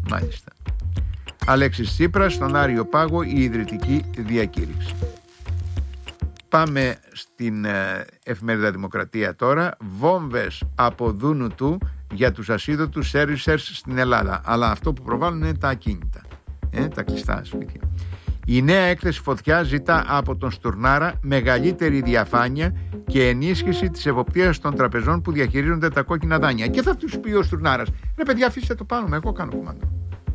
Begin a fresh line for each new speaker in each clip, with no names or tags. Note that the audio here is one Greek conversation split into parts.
Μάλιστα. Αλέξης Τσίπρας, στον Άριο Πάγο η ιδρυτική διακήρυξη. Πάμε στην εφημερίδα Δημοκρατία τώρα. Βόμβες από Δούνου του για τους ασίδωτους σέρβισερς στην Ελλάδα. Αλλά αυτό που προβάλλουν είναι τα ακίνητα, τα κλειστά σπίτια. Η νέα έκθεση φωτιά ζητά από τον Στουρνάρα μεγαλύτερη διαφάνεια και ενίσχυση της εποπτείας των τραπεζών που διαχειρίζονται τα κόκκινα δάνεια. Και θα τους πει ο Στουρνάρας: ρε παιδιά, αφήστε το πάνω, εγώ κάνω κομμάτι.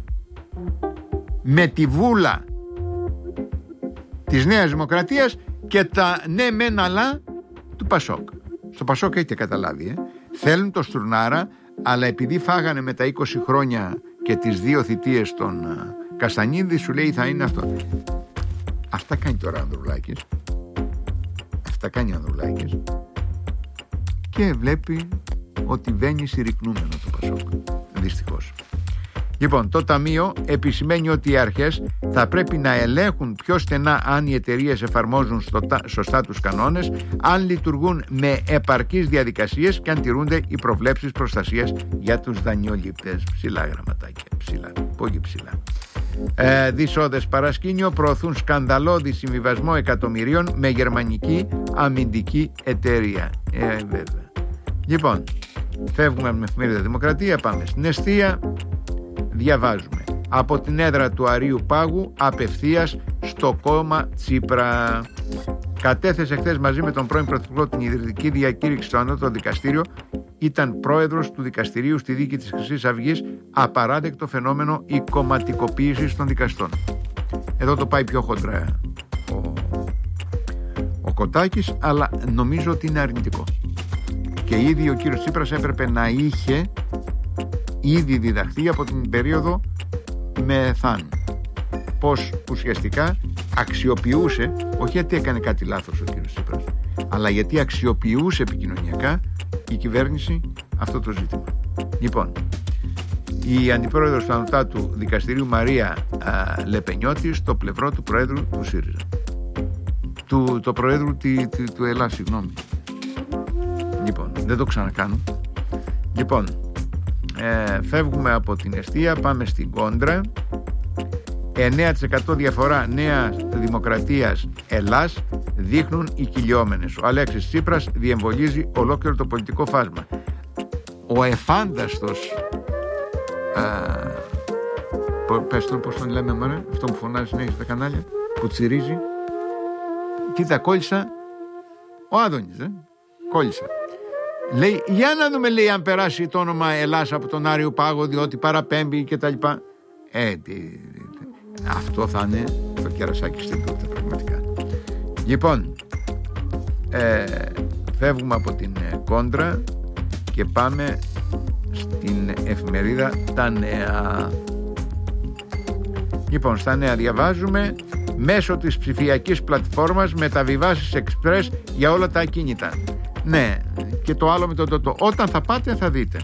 Με τη βούλα της Νέας Δημοκρατίας και τα ναι μεν αλλά του Πασόκ. Στο Πασόκ έχετε καταλάβει, θέλουν το Στουρνάρα, αλλά επειδή φάγανε με τα 20 χρόνια και τις 2 θητείες των Καστανίδη, σου λέει θα είναι αυτό. Αυτά κάνει τώρα ο Ανδρουλάκης. Αυτά κάνει ο Ανδρουλάκης. Και βλέπει ότι βαίνει συρρυκνούμενο το Πασόκ. Δυστυχώς. Λοιπόν, το Ταμείο επισημαίνει ότι οι αρχές θα πρέπει να ελέγχουν πιο στενά αν οι εταιρείες εφαρμόζουν σωστά τους κανόνες, αν λειτουργούν με επαρκείς διαδικασίες και αν τηρούνται οι προβλέψεις προστασίας για τους δανειολήπτες. Ψηλά γραμματάκια, ψηλά, πολύ ψηλά. Δισόδες παρασκήνιο προωθούν σκανδαλώδη συμβιβασμό εκατομμυρίων με γερμανική αμυντική εταιρεία. Βέβαια. Λοιπόν, φεύγουμε από την εφημερίδα Δημοκρατία, πάμε στην εστία. Διαβάζουμε: από την έδρα του Αρίου Πάγου απευθείας στο κόμμα Τσίπρα. Κατέθεσε χθες μαζί με τον πρώην Πρωθυπουργό την ιδρυτική διακήρυξη στο Ανώτατο Δικαστήριο. Ήταν πρόεδρος του δικαστηρίου στη δίκη της Χρυσής Αυγής. Απαράδεκτο φαινόμενο η κομματικοποίηση των δικαστών. Εδώ το πάει πιο χοντρά ο Κοτάκης, αλλά νομίζω ότι είναι αρνητικό. Και ήδη ο κύριος Τσίπρας έπρεπε να είχε ήδη διδαχθεί από την περίοδο με Θάν πως ουσιαστικά αξιοποιούσε, όχι γιατί έκανε κάτι λάθος ο κύριος Τσίπρας, αλλά γιατί αξιοποιούσε επικοινωνιακά η κυβέρνηση αυτό το ζήτημα. Λοιπόν, η αντιπρόεδρος του Ανωτάτου Δικαστηρίου Μαρία Λεπενιώτη στο πλευρό του Προέδρου του ΣΥΡΙΖΑ, το Προέδρου του Ελλάς, συγγνώμη. Λοιπόν, δεν το ξανακάνω. Λοιπόν, φεύγουμε από την εστία, πάμε στην κόντρα. 9% διαφορά Νέα Δημοκρατίας Ελλάς δείχνουν οι κυλιόμενες. Ο Αλέξης Τσίπρας διεμβολίζει ολόκληρο το πολιτικό φάσμα. Ο εφάνταστος πες τον πώς τον λέμε μωρέ, αυτό που φωνάζει συνέχεια στα κανάλια, που τσιρίζει. Κοίτα, κόλλησα. Ο Άδωνης κόλλησα. Λέει, για να δούμε, λέει, αν περάσει το όνομα Ελλάς από τον Άριο Πάγο, διότι παραπέμπει και τα λοιπά. Αυτό θα είναι το κερασάκι στην τούτα, πραγματικά. Λοιπόν, φεύγουμε από την κόντρα και πάμε στην εφημερίδα Τα Νέα. Λοιπόν, στα Νέα διαβάζουμε: μέσω της ψηφιακής πλατφόρμας μεταβιβάσεις εξπρές για όλα τα ακίνητα. Ναι, και το άλλο με το όταν θα πάτε θα δείτε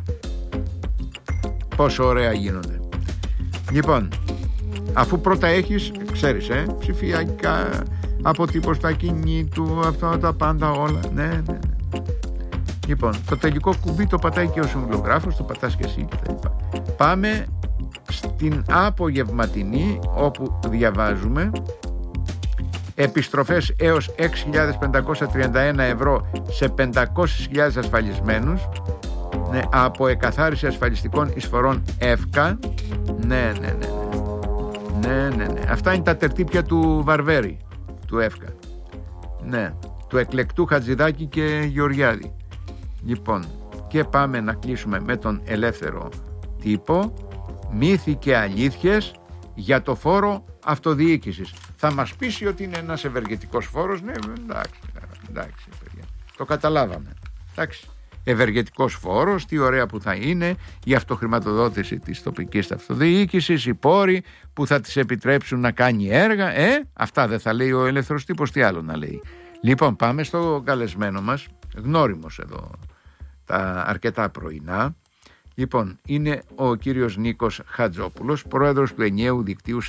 πόσο ωραία γίνονται. Λοιπόν, αφού πρώτα έχεις, ξέρεις, ψηφιακά αποτύπωση του ακινήτου, αυτό τα πάντα όλα. Ναι. Λοιπόν, το τελικό κουμπί το πατάει και ο συμβουλογράφος, το πατάς και εσύ κτλ. Πάμε στην απογευματινή, όπου διαβάζουμε: επιστροφές έως 6.531 ευρώ σε 500.000 ασφαλισμένους, από εκαθάριση ασφαλιστικών εισφορών ΕΦΚΑ. Ναι. Αυτά είναι τα τερτύπια του Βαρβέρη, του ΕΦΚΑ. Ναι, του εκλεκτού Χατζηδάκη και Γεωργιάδη. Λοιπόν, και πάμε να κλείσουμε με τον Ελεύθερο Τύπο. Μύθοι και αλήθειες για το φόρο αυτοδιοίκησης. Θα μας πείσει ότι είναι ένας ευεργετικός φόρος. Ναι, εντάξει, παιδιά. Το καταλάβαμε. Εντάξει. Ευεργετικός φόρος, τι ωραία που θα είναι, η αυτοχρηματοδότηση της τοπικής αυτοδιοίκησης, οι πόροι που θα τις επιτρέψουν να κάνει έργα. Αυτά δεν θα λέει ο Ελεύθερος Τύπος, τι άλλο να λέει. Λοιπόν, πάμε στο καλεσμένο μας, γνώριμος εδώ τα αρκετά πρωινά. Λοιπόν, είναι ο κύριος Νίκος Χατζόπουλος, πρόεδρος του Ενιαίου Δικτύου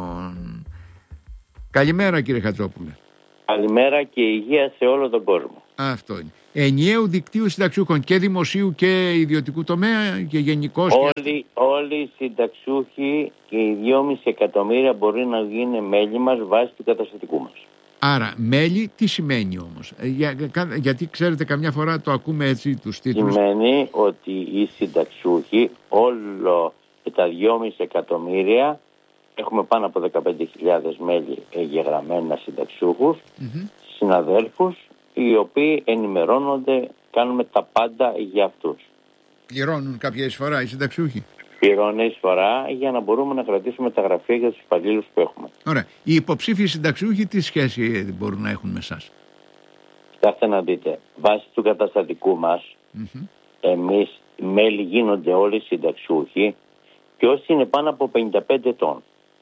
Συνταξιούχων. Καλημέρα, κύριε Χατζόπουλε.
Καλημέρα και υγεία σε όλο τον κόσμο.
Αυτό είναι. Ενιαίου δικτύου συνταξιούχων και δημοσίου και ιδιωτικού τομέα και γενικώς.
Όλοι οι συνταξιούχοι και οι 2,5 εκατομμύρια μπορεί να γίνουν μέλη μας βάσει του καταστατικού μας.
Άρα μέλη τι σημαίνει όμως? Γιατί ξέρετε καμιά φορά το ακούμε έτσι τους τίτλους.
Σημαίνει ότι οι συνταξιούχοι όλο και τα 2,5 εκατομμύρια έχουμε πάνω από 15.000 μέλη εγγεγραμμένα συνταξιούχους, συναδέλφους οι οποίοι ενημερώνονται, κάνουμε τα πάντα για αυτούς.
Πληρώνουν κάποια εισφορά οι συνταξιούχοι?
Πληρώνουν εισφορά για να μπορούμε να κρατήσουμε τα γραφεία για τους υπαλλήλους που έχουμε.
Ωραία. Οι υποψήφιοι συνταξιούχοι τι σχέση μπορούν να έχουν με εσάς?
Κοιτάξτε να δείτε, βάσει του καταστατικού μας, εμείς μέλη γίνονται όλοι οι συνταξιούχοι και όσοι είναι πάνω από 55 ετών.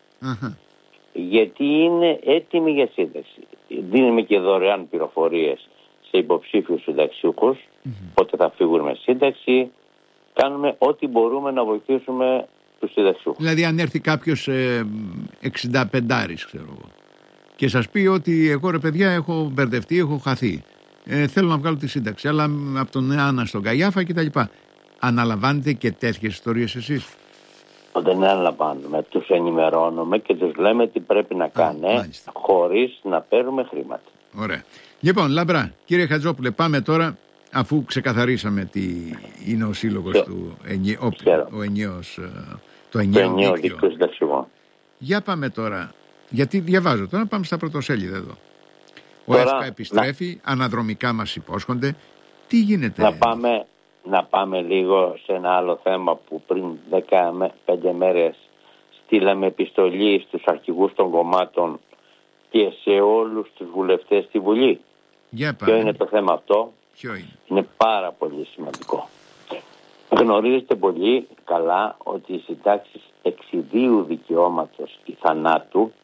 Γιατί είναι έτοιμοι για σύνταξη. Δίνουμε και δωρεάν πληροφορίες σε υποψήφιους συνταξιούχους, πότε θα φύγουν με σύνταξη. Κάνουμε ό,τι μπορούμε να βοηθήσουμε τους συνταξιούχους.
Δηλαδή αν έρθει κάποιος 65άρης, ξέρω εγώ, και σας πει ότι εγώ ρε παιδιά έχω μπερδευτεί, έχω χαθεί, θέλω να βγάλω τη σύνταξη, αλλά από τον Άννα στον Καϊάφα κτλ. Αναλαμβάνετε και τέτοιες ιστορίες εσείς?
Δεν αναλαμβάνουμε, τους ενημερώνουμε και τους λέμε τι πρέπει να κάνουν χωρίς να παίρνουμε χρήματα.
Ωραία. Λοιπόν, λαμπρά, κύριε Χατζόπουλε, πάμε τώρα, αφού ξεκαθαρίσαμε τι είναι ο σύλλογος του το ενιαίο δίκτυο. Για πάμε τώρα, γιατί διαβάζω τώρα, πάμε στα πρωτοσέλιδα εδώ. Ο ΕΦΚΑ επιστρέφει, αναδρομικά μας υπόσχονται. Τι γίνεται?
Να πάμε λίγο σε ένα άλλο θέμα που πριν 15 μέρες στείλαμε επιστολή στους αρχηγούς των κομμάτων και σε όλους τους βουλευτές στη Βουλή. Ποιο είναι το θέμα αυτό?
Ποιο είναι?
Είναι πάρα πολύ σημαντικό. Γνωρίζετε πολύ καλά ότι οι συντάξεις εξιδίου δικαιώματος ή θανάτου,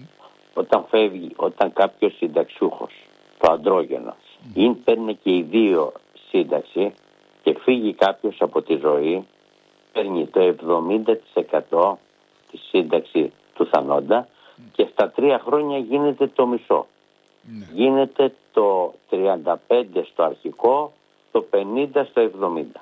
όταν κάποιος συνταξιούχος, το αντρόγενο, παίρνει και οι δύο σύνταξη και φύγει κάποιος από τη ζωή, παίρνει το 70% τη σύνταξη του θανόντα και στα 3 χρόνια γίνεται το μισό. Γίνεται το 35 στο αρχικό, το 50 στο 70.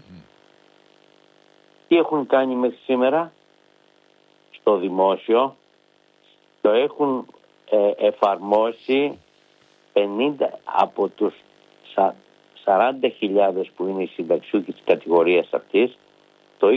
Τι έχουν κάνει μέχρι σήμερα στο δημόσιο? Το έχουν εφαρμόσει 50 από τους 40.000 που είναι οι συνταξιούχοι της κατηγορίας αυτής. Το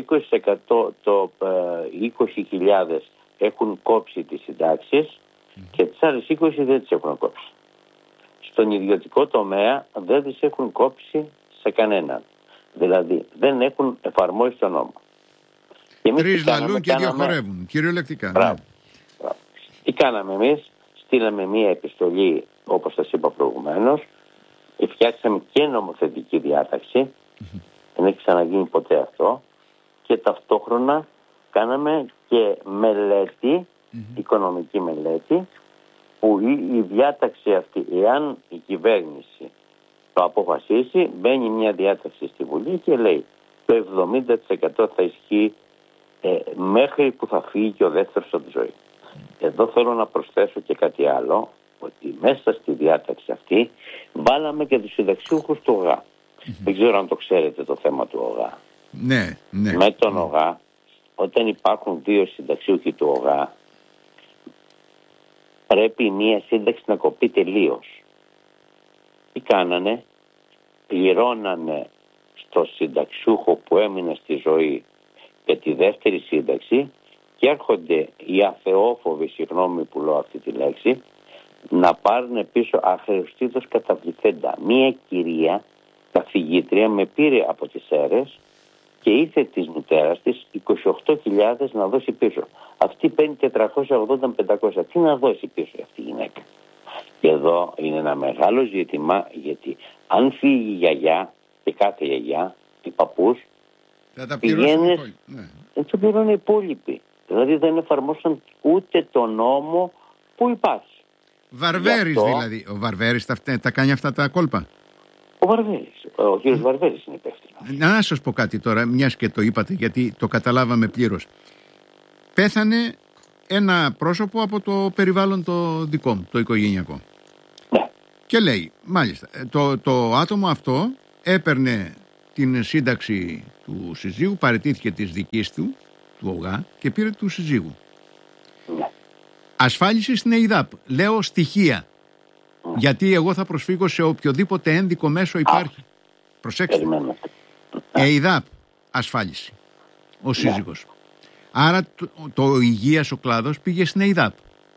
20.000 έχουν κόψει τις συντάξεις και τις άλλες 20 δεν τις έχουν κόψει. Στον ιδιωτικό τομέα δεν τις έχουν κόψει σε κανέναν. Δηλαδή δεν έχουν εφαρμόσει τον νόμο.
3 λαλούν και 2 χορεύουν, κυριολεκτικά.
Μπράβο. Τι κάναμε εμείς? Στείλαμε μία επιστολή, όπως σας είπα προηγουμένως, φτιάξαμε και νομοθετική διάταξη, δεν έχει ξαναγίνει ποτέ αυτό, και ταυτόχρονα κάναμε και μελέτη, οικονομική μελέτη, που η διάταξη αυτή, εάν η κυβέρνηση το αποφασίσει, μπαίνει μια διάταξη στη Βουλή και λέει το 70% θα ισχύει μέχρι που θα φύγει και ο δεύτερος από τη ζωή. Εδώ θέλω να προσθέσω και κάτι άλλο, ότι μέσα στη διάταξη αυτή βάλαμε και τους συνταξιούχους του ΟΓΑ. Δεν ξέρω αν το ξέρετε το θέμα του ΟΓΑ.
Ναι.
Με τον ΟΓΑ, όταν υπάρχουν 2 συνταξιούχοι του ΟΓΑ, πρέπει μία σύνταξη να κοπεί τελείως. Τι κάνανε? Πληρώνανε στο συνταξιούχο που έμεινε στη ζωή για τη δεύτερη σύνταξη και έρχονται οι αθεόφοβοι, συγγνώμη που λέω αυτή τη λέξη, να πάρουν πίσω αχρεωστήτως καταβληθέντα. Μία κυρία καθηγήτρια με πήρε από τις αίρες και ήρθε της μητέρας της 28.000 να δώσει πίσω. Αυτή παίρνει 480-500. Τι να δώσει πίσω αυτή η γυναίκα? Και εδώ είναι ένα μεγάλο ζήτημα, γιατί αν φύγει η γιαγιά και κάθε γιαγιά, οι παππούς, πηγαίνεις, το πληρώνουν οι υπόλοιποι. Δηλαδή δεν εφαρμόσαν ούτε το νόμο που υπάρχει.
Βαρβέρης αυτό, δηλαδή. Ο Βαρβέρης τα κάνει αυτά τα κόλπα.
Ο Βαρβέρης, ο κύριος Βαρβέρης είναι υπεύθυνος.
Να σας πω κάτι τώρα, μιας και το είπατε, γιατί το καταλάβαμε πλήρως. Πέθανε ένα πρόσωπο από το περιβάλλον το δικό μου, το οικογενειακό.
Ναι.
Και λέει, μάλιστα, το άτομο αυτό έπαιρνε την σύνταξη του συζύγου, παραιτήθηκε της δικής του ΟΓΑ και πήρε του συζύγου. Ασφάλιση στην ΕΙΔΑΠ. Λέω στοιχεία. Γιατί εγώ θα προσφύγω σε οποιοδήποτε ένδικο μέσο υπάρχει. Προσέξτε. ΕΙΔΑΠ, ασφάλιση. Ο σύζυγος. Άρα το υγείας ο κλάδος πήγε στην ΕΙΔΑΠ.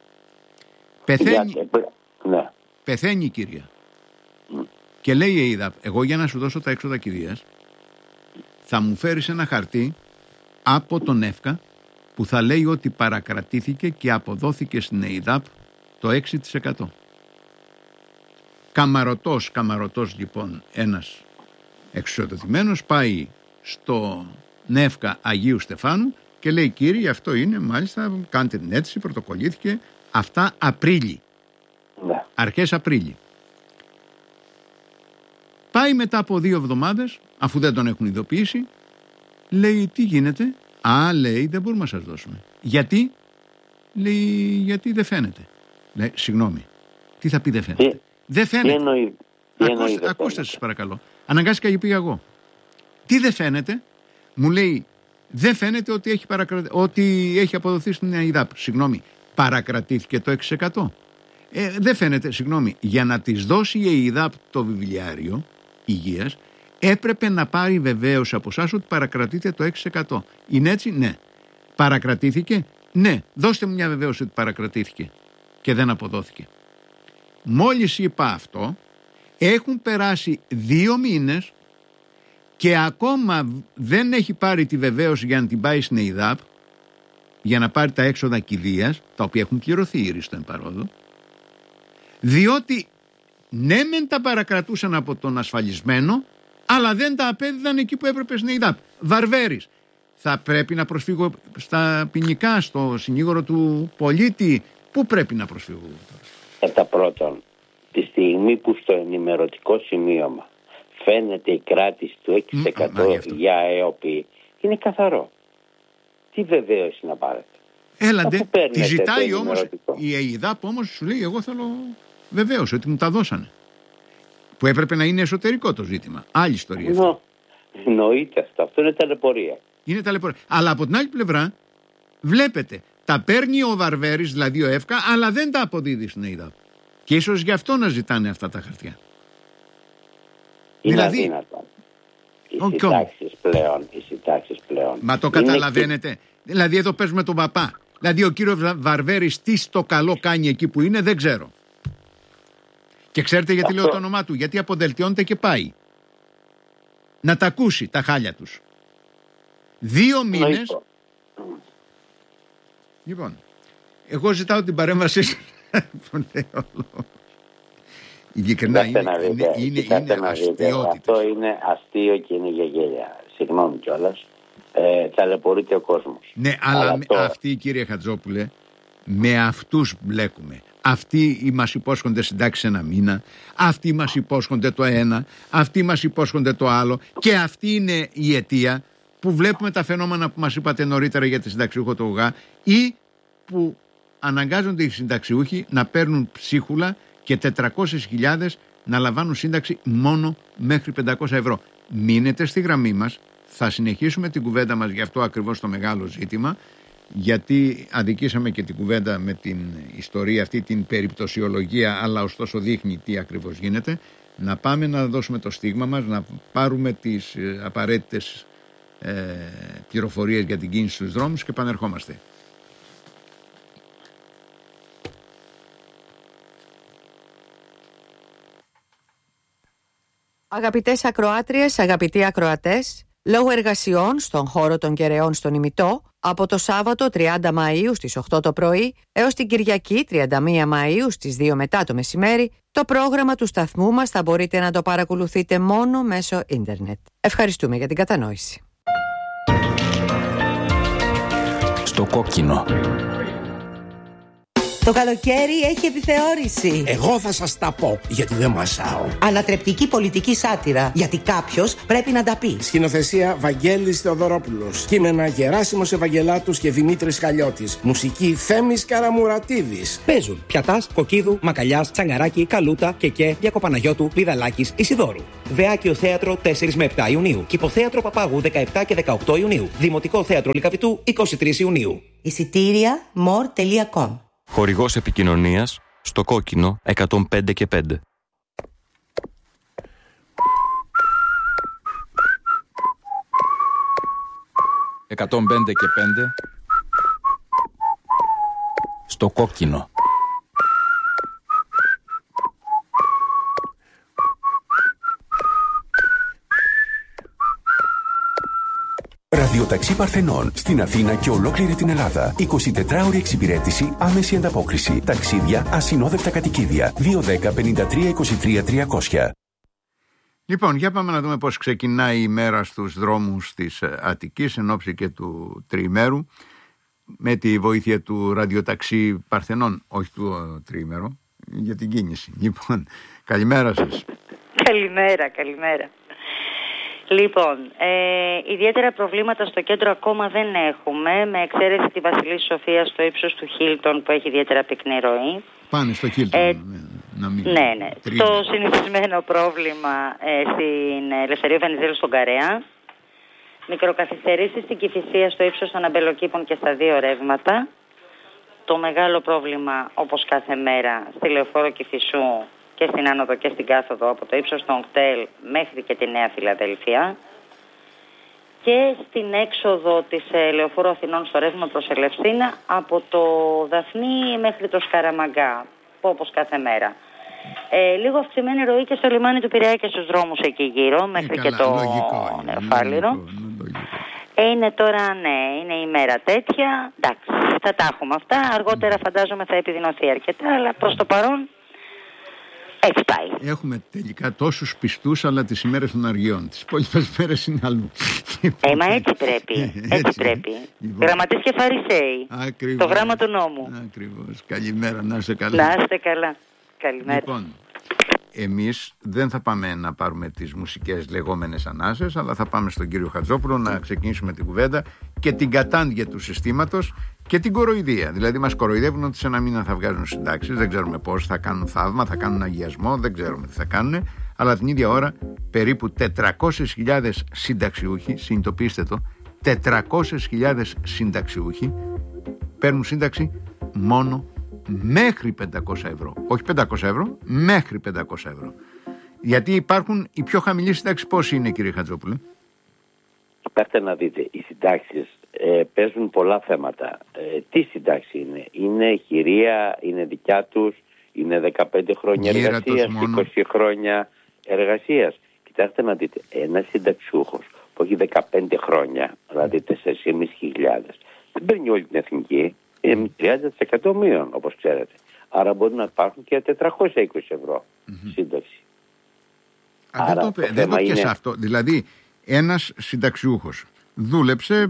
Πεθαίνει η κυρία. Και λέει η ΕΙΔΑΠ, εγώ για να σου δώσω τα έξοδα κηδείας θα μου φέρεις ένα χαρτί από τον ΕΦΚΑ που θα λέει ότι παρακρατήθηκε και αποδόθηκε στην ΕΙΔΑΠ το 6%. Καμαρωτός λοιπόν ένας εξουσιοδοτημένος πάει στο ΕΦΚΑ Αγίου Στεφάνου και λέει, κύριε, αυτό είναι, μάλιστα, κάντε την αίτηση, πρωτοκολλήθηκε, αυτά Απρίλη. Αρχές Απρίλη. Πάει μετά από 2 εβδομάδες, αφού δεν τον έχουν ειδοποιήσει, λέει, τι γίνεται? Λέει, δεν μπορούμε να σας δώσουμε. Γιατί? Λέει, γιατί δεν φαίνεται. Λέει, συγγνώμη, τι θα πει δεν φαίνεται? Δεν φαίνεται. Ακούστε σας παρακαλώ. Αναγκάστηκα και πήγα εγώ. Τι δεν φαίνεται? Μου λέει, δεν φαίνεται ότι έχει αποδοθεί στην ΕΙΔΑΠ. Συγγνώμη, παρακρατήθηκε το 6%. Δεν φαίνεται, συγγνώμη, για να της δώσει η ΕΙΔΑΠ το βιβλιάριο υγείας έπρεπε να πάρει βεβαίως από εσάς ότι παρακρατείται το 6%. Είναι έτσι? Ναι. Παρακρατήθηκε? Ναι. Δώστε μου μια βεβαίωση ότι παρακρατήθηκε και δεν αποδόθηκε. Μόλις είπα αυτό, έχουν περάσει 2 μήνες και ακόμα δεν έχει πάρει τη βεβαίωση για να την πάει στην ΕΙΔΑΠ, για να πάρει τα έξοδα κηδείας, τα οποία έχουν πληρωθεί ήδη στο εμπαρόδο, διότι ναι μεν τα παρακρατούσαν από τον ασφαλισμένο, αλλά δεν τα απέδιδαν εκεί που έπρεπε στην ΕΙΔΑΠ. Βαρβέρης. Θα πρέπει να προσφύγω στα ποινικά, στο συνήγορο του πολίτη? Πού πρέπει να προσφύγω?
Κατά πρώτον, τη στιγμή που στο ενημερωτικό σημείωμα φαίνεται η κράτηση του 6% για ΕΟΠΗ, είναι καθαρό. Τι βεβαίωση να πάρετε?
Έλαντε, τη ζητάει όμως η ΕΙΔΑΠ, όμως σου λέει, εγώ θέλω βεβαίωση ότι μου τα δώσανε. Που έπρεπε να είναι εσωτερικό το ζήτημα. Άλλη ιστορία.
Εννοείται αυτό. Αυτό είναι ταλαιπωρία.
Είναι ταλαιπωρία. Αλλά από την άλλη πλευρά, βλέπετε, τα παίρνει ο Βαρβέρης, δηλαδή ο ΕΦΚΑ, αλλά δεν τα αποδίδει στην ΕΙΔΑΠ. Και ίσως γι' αυτό να ζητάνε αυτά τα χαρτιά.
Είναι αδύνατον. Οι συντάξεις πλέον.
Μα το καταλαβαίνετε? Δηλαδή εδώ παίζουμε τον παπά. Δηλαδή ο κύριος Βαρβέρης τι στο καλό κάνει εκεί που είναι, δεν ξέρω. Και ξέρετε γιατί λέω το όνομά του? Γιατί αποδελτιώνεται και πάει να τα ακούσει τα χάλια τους. 2 μήνες. Λοιπόν, εγώ ζητάω την παρέμβασή σας. Ειλικρινά είναι αστείωτητες.
Αυτό είναι αστείο και είναι για γέλια. Συγγνώμη κιόλας. Ταλαιπωρείται ο κόσμος.
Ναι, αλλά αυτοί, κύριε Χατζόπουλε, με αυτούς μπλέκουμε. Αυτοί μας υπόσχονται συντάξεις 1 μήνα, αυτοί μας υπόσχονται το ένα, αυτοί μας υπόσχονται το άλλο, και αυτή είναι η αιτία που βλέπουμε τα φαινόμενα που μας είπατε νωρίτερα για τη συνταξιούχο του ΟΓΑ, ή που αναγκάζονται οι συνταξιούχοι να παίρνουν ψίχουλα και 400.000 να λαμβάνουν σύνταξη μόνο μέχρι 500 ευρώ. Μείνετε στη γραμμή μας, θα συνεχίσουμε την κουβέντα μας για αυτό ακριβώς το μεγάλο ζήτημα, γιατί αδικήσαμε και την κουβέντα με την ιστορία αυτή, την περιπτωσιολογία, αλλά ωστόσο δείχνει τι ακριβώς γίνεται. Να πάμε να δώσουμε το στίγμα μας, να πάρουμε τις απαραίτητες πληροφορίες για την κίνηση στους δρόμους και επανερχόμαστε.
Αγαπητές ακροάτριες, αγαπητοί ακροατές, λόγω εργασιών στον χώρο των Κεραιών στον Ημιτό, από το Σάββατο 30 Μαΐου στις 8 το πρωί έως την Κυριακή 31 Μαΐου στις 2 μετά το μεσημέρι, το πρόγραμμα του σταθμού μας θα μπορείτε να το παρακολουθείτε μόνο μέσω ίντερνετ. Ευχαριστούμε για την κατανόηση.
Στο κόκκινο. Το καλοκαίρι έχει επιθεώρηση.
Εγώ θα σας τα πω, γιατί δεν μασάω.
Ανατρεπτική πολιτική σάτυρα, γιατί κάποιος πρέπει να τα πει.
Σκηνοθεσία Βαγγέλης Θεοδωρόπουλος. Κείμενα Γεράσιμος Ευαγγελάτους και Δημήτρης Χαλιώτης. Μουσική Θέμης Καραμουρατίδης.
Παίζουν Πιατάς, Κοκκίδου, Μακαλιάς, Τσαγκαράκη, Καλούτα, Κεκέ, Διακοπαναγιώτου, Πηδαλάκης, Ισιδόρου. Βεάκιο Θέατρο 4 με 7 Ιουνίου. Κηποθέατρο Παπάγου 17 και 18 Ιουνίου. Δημοτικό Θέατρο Λυκαβητού 23 Ιουνίου.
Εισιτήρια more.com.
Χορηγός επικοινωνίας στο κόκκινο 105 και 5.
«105 και 5» στο κόκκινο.
Ραδιοταξί Παρθενών στην Αθήνα και ολόκληρη την Ελλάδα. 24ωρη εξυπηρέτηση, άμεση ανταπόκριση. Ταξίδια, ασυνόδευτα κατοικίδια. 210 53 23 300.
Λοιπόν, για πάμε να δούμε πώς ξεκινάει η ημέρα στους δρόμους της Αττικής εν ώψη και του τριημέρου, με τη βοήθεια του ραδιοταξί Παρθενών, όχι του τριημέρου, για την κίνηση. Λοιπόν, καλημέρα σας.
Καλημέρα. Λοιπόν, ιδιαίτερα προβλήματα στο κέντρο ακόμα δεν έχουμε, με εξαίρεση τη Βασιλής Σοφίας στο ύψος του Χίλτον που έχει ιδιαίτερα πυκνή ροή.
Πάνε στο Χίλτον.
Ναι. Το συνηθισμένο πρόβλημα στην Ελευθερίου Βενιζέλου στον Καρέα. Μικροκαθυστερήσεις στην Κηφισία στο ύψος των Αμπελοκήπων και στα δύο ρεύματα. Το μεγάλο πρόβλημα, όπως κάθε μέρα, στη Λεωφόρο Κηφισού και στην άνοδο και στην κάθοδο από το ύψος των Κτέλ μέχρι και τη Νέα Φιλαδέλφια, και στην έξοδο της Λεωφόρου Αθηνών στο ρεύμα προς Ελευσίνα από το Δαφνί μέχρι το Σκαραμαγκά, όπως κάθε μέρα. Λίγο αυξημένη ροή και στο λιμάνι του Πειραιά και στους δρόμους εκεί γύρω μέχρι και το Νεοφάλιρο. Είναι τώρα, είναι η μέρα τέτοια. Εντάξει, θα τα έχουμε αυτά. Αργότερα φαντάζομαι θα επιδεινωθεί αρκετά, αλλά προς το παρόν έτσι πάει.
Έχουμε τελικά τόσους πιστούς, αλλά τις ημέρες των αργιών. Τις υπόλοιπες μέρες είναι αλλού.
Μα έτσι πρέπει. Έτσι πρέπει. Γραμματείς και Φαρισαίοι.
Ακριβώς.
Το γράμμα του νόμου.
Ακριβώς. Καλημέρα, να είστε καλά.
Να είστε καλά. Καλημέρα.
Λοιπόν, εμείς δεν θα πάμε να πάρουμε τις μουσικές λεγόμενες ανάσες, αλλά θα πάμε στον κύριο Χατζόπουλο να ξεκινήσουμε την κουβέντα και την κατάντια του συστήματος και την κοροϊδία. Δηλαδή μας κοροϊδεύουν ότι σε ένα μήνα θα βγάζουν συντάξεις, δεν ξέρουμε πώς, θα κάνουν θαύμα, θα κάνουν αγιασμό, δεν ξέρουμε τι θα κάνουν, αλλά την ίδια ώρα περίπου 400.000 συνταξιούχοι, συνειδητοποιήστε το, 400.000 συνταξιούχοι παίρνουν σύνταξη μόνο μέχρι 500 ευρώ. Όχι 500 ευρώ, μέχρι 500 ευρώ. Γιατί υπάρχουν οι πιο χαμηλοί συντάξεις. Πόσοι είναι, κύριε Χατζόπουλε?
Κοιτάξτε να δείτε, οι συντάξεις παίζουν πολλά θέματα. Τι συντάξη είναι? Είναι χειρία, είναι δικιά τους, είναι 15 χρόνια εργασίας, 20 χρόνια εργασίας. Κοιτάξτε να δείτε, ένας συνταξιούχος που έχει 15 χρόνια, δηλαδή 4.500, δεν παίρνει όλη την εθνική. Είναι 30% μείον, όπως ξέρετε. Άρα μπορεί να υπάρχουν και 420 ευρώ σύνταξη.
Δεν το πιάσα αυτό. Δηλαδή, ένας συνταξιούχος δούλεψε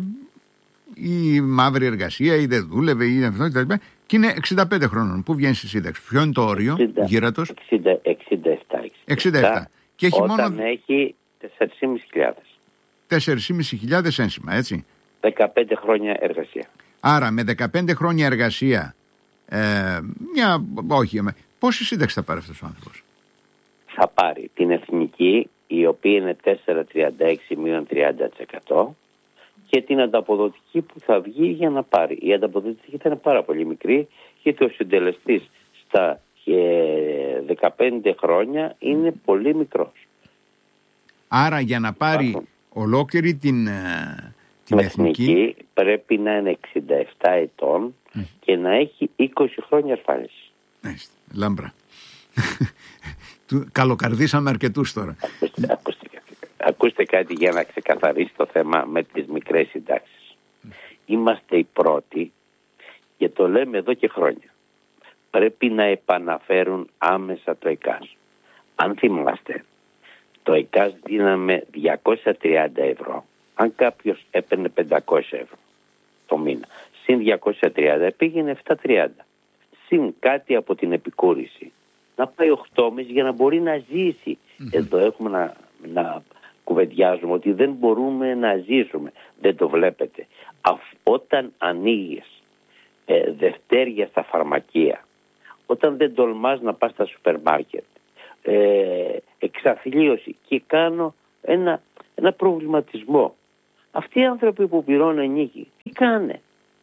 η μαύρη εργασία ή δεν δούλευε ή αυτό κτλ. Και είναι 65 χρόνων. Πού βγαίνει στη σύνταξη? Ποιο είναι το όριο γύρατος? 67. Και έχει
όταν έχει
4.500 ένσημα, έτσι.
15 χρόνια εργασία.
Άρα με 15 χρόνια εργασία, πόση σύνταξη θα πάρει αυτός ο άνθρωπος?
Θα πάρει την εθνική, η οποία είναι 4,36 μείον 30%, και την ανταποδοτική που θα βγει για να πάρει. Η ανταποδοτική θα είναι πάρα πολύ μικρή, γιατί ο συντελεστής στα 15 χρόνια είναι πολύ μικρός.
Άρα για να πάρει ολόκληρη την εθνική
πρέπει να είναι 67 ετών και να έχει 20 χρόνια ασφάλιση.
Λάμπρα. Καλοκαρδίσαμε αρκετούς τώρα.
Ακούστε κάτι για να ξεκαθαρίσει το θέμα με τις μικρές συντάξεις. Είμαστε οι πρώτοι και το λέμε εδώ και χρόνια. Πρέπει να επαναφέρουν άμεσα το ΕΚΑΣ. Αν θυμάστε, το ΕΚΑΣ δίναμε 230 ευρώ. Αν κάποιος έπαιρνε 500 ευρώ το μήνα, συν 230 πήγαινε 730. συν κάτι από την επικούρηση. Να πάει 8,5 για να μπορεί να ζήσει. Εδώ έχουμε να κουβεντιάζουμε ότι δεν μπορούμε να ζήσουμε. Δεν το βλέπετε. Όταν ανοίγεις δευτέρια στα φαρμακεία, όταν δεν τολμάς να πας στα σούπερ μάρκετ, εξαθλίωση, και κάνω ένα προβληματισμό. Αυτοί οι άνθρωποι που πληρώνουν νίκη, τι κάνε?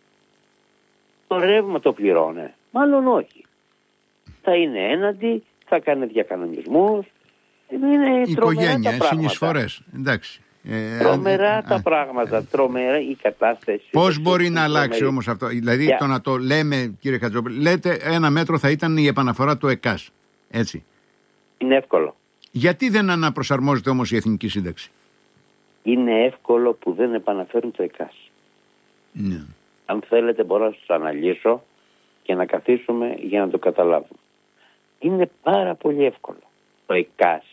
Το ρεύμα το πληρώνε? Μάλλον όχι. Θα είναι έναντι, θα κάνει διακανονισμούς. Είναι
οικογένεια, συνεισφορές. Εντάξει.
Τρομερά τα πράγματα, τρομερά η κατάσταση.
Πώς μπορεί να αλλάξει όμως αυτό? Δηλαδή το να το λέμε, κύριε Χατζόπουλε, λέτε ένα μέτρο θα ήταν η επαναφορά του ΕΚΑΣ. Έτσι.
Είναι εύκολο.
Γιατί δεν αναπροσαρμόζεται όμως η Εθνική Σύνταξη?
Είναι εύκολο που δεν επαναφέρουν το ΕΚΑΣ.
Ναι.
Αν θέλετε μπορώ να σας αναλύσω και να καθίσουμε για να το καταλάβουμε. Είναι πάρα πολύ εύκολο. Το ΕΚΑΣ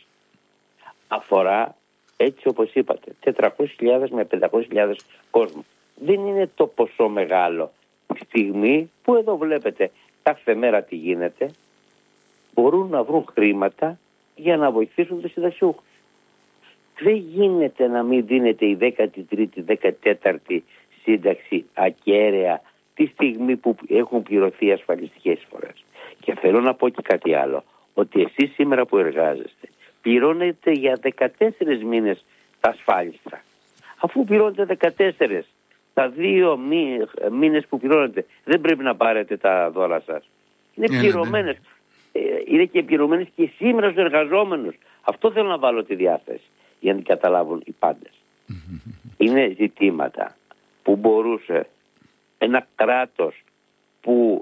αφορά, έτσι όπως είπατε, 400.000 με 500.000 κόσμο. Δεν είναι το ποσό μεγάλο. Τη στιγμή που εδώ βλέπετε κάθε μέρα τι γίνεται, μπορούν να βρουν χρήματα για να βοηθήσουν τους συνταξιούχους. Δεν γίνεται να μην δίνεται η 13η, 14η σύνταξη ακέραια τη στιγμή που έχουν πληρωθεί ασφαλιστικές εισφορές. Και θέλω να πω και κάτι άλλο, ότι εσείς σήμερα που εργάζεστε πληρώνετε για 14 μήνες τα ασφάλιστα. Αφού πληρώνετε 14, τα 2 μήνες που πληρώνετε δεν πρέπει να πάρετε τα δώρα σας. Είναι πληρωμένες. Είναι και πληρωμένες και σήμερα στους εργαζόμενους. Αυτό θέλω να βάλω τη διάθεση για να καταλάβουν οι πάντες. Είναι ζητήματα που μπορούσε ένα κράτος που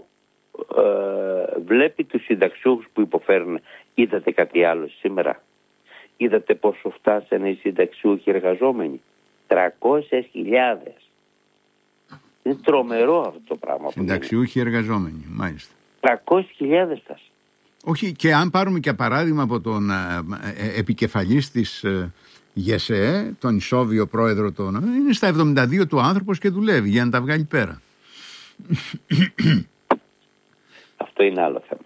βλέπει τους συνταξιούχους που υποφέρουν. Είδατε κάτι άλλο σήμερα? Είδατε πόσο φτάσανε οι συνταξιούχοι εργαζόμενοι? 300.000. Είναι τρομερό αυτό το πράγμα.
Συνταξιούχοι εργαζόμενοι, μάλιστα.
300.000 φτάσανε.
Όχι, και αν πάρουμε και παράδειγμα από τον επικεφαλής της ΓΕΣΕ, τον ισόβιο πρόεδρο, είναι στα 72 του άνθρωπος και δουλεύει για να τα βγάλει πέρα.
Αυτό είναι άλλο θέμα.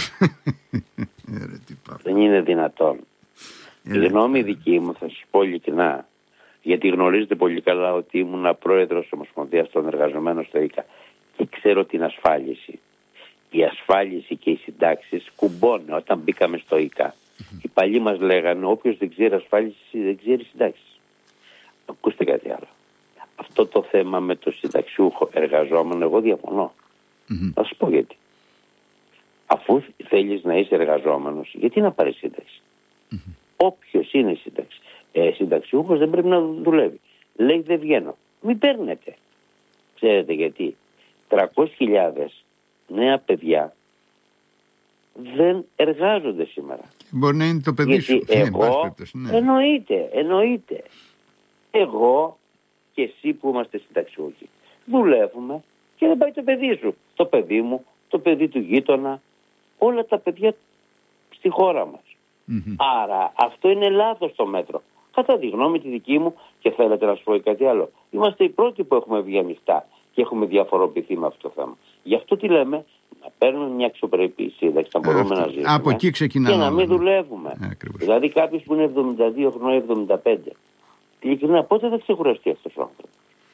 Δεν είναι δυνατόν. Η γνώμη δική μου, θα σας πω ειλικρινά, γιατί γνωρίζετε πολύ καλά ότι ήμουν πρόεδρος της Ομοσπονδίας των Εργαζομένων στο ΙΚΑ και ξέρω την ασφάλιση. Η ασφάλιση και οι συντάξεις κουμπώνε. Όταν μπήκαμε στο ΙΚΑ, οι παλιοί μας λέγανε όποιος δεν ξέρει ασφάλιση δεν ξέρει συντάξεις. Ακούστε κάτι άλλο. Αυτό το θέμα με το συνταξιούχο εργαζόμενο, εγώ διαφωνώ. Θα σας πω γιατί. Αφού θέλεις να είσαι εργαζόμενος, γιατί να πάρεις σύνταξη? Όποιος είναι συνταξιούχος δεν πρέπει να δουλεύει. Λέει δεν βγαίνω. Μην παίρνετε. Ξέρετε γιατί? 300.000 νέα παιδιά δεν εργάζονται σήμερα.
Μπορεί να είναι το παιδί σου.
Εγώ, εννοείται. Εγώ και εσύ που είμαστε συνταξιούχοι δουλεύουμε και δεν πάει το παιδί σου. Το παιδί μου, το παιδί του γείτονα, όλα τα παιδιά στη χώρα μας. Άρα αυτό είναι λάθος το μέτρο. Κατά τη γνώμη τη δική μου, και θέλετε να σου πω κάτι άλλο, είμαστε οι πρώτοι που έχουμε βγει ανοιχτά και έχουμε διαφοροποιηθεί με αυτό το θέμα. Γι' αυτό τι λέμε, να παίρνουμε μια αξιοπρεπή σύνταξη, να μπορούμε να ζήσουμε.
Από εκεί ξεκινάμε.
Και να μην δουλεύουμε. Δηλαδή κάποιος που είναι 72 χρονών, 75. Ειλικρινά, πότε θα ξεκουραστεί αυτός ο άνθρωπος?